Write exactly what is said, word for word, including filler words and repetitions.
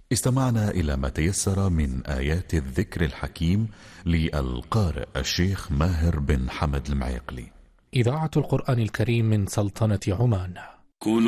استمعنا إلى ما تيسر من آيات الذكر الحكيم للقارئ الشيخ ماهر بن حمد المعيقلي. إذاعة القرآن الكريم من سلطنة عمان.